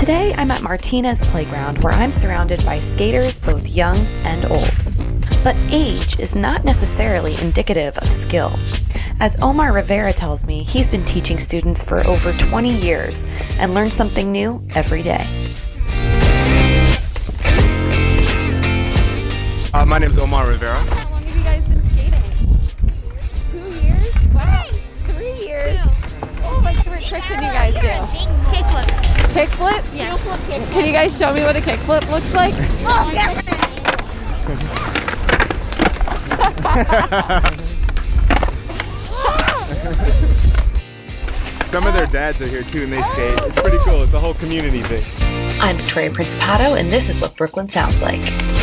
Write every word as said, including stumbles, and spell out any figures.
Today I'm at Martinez Playground, where I'm surrounded by skaters both young and old. But age is not necessarily indicative of skill. As Omar Rivera tells me, he's been teaching students for over twenty years and learns something new every day. Uh, my name is Omar Rivera. How long have you guys been skating? Two years? Wow. Three years? Oh, what favorite trick can you guys do? Kickflip. Kickflip? Yeah. Kickflip. Can you guys show me what a kickflip looks like? Oh, yeah. Some of their dads are here too and they skate. It's pretty cool. It's a whole community thing. I'm Victoria Principato, and this is what Brooklyn sounds like.